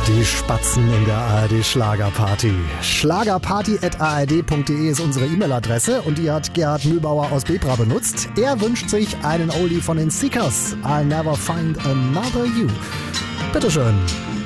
Die Spatzen in der ARD Schlagerparty. Schlagerparty@ard.de ist unsere E-Mail-Adresse und die hat Gerhard Mühlbauer aus Bebra benutzt. Er wünscht sich einen Oldie von den Seekers. I'll never find another you. Bitteschön.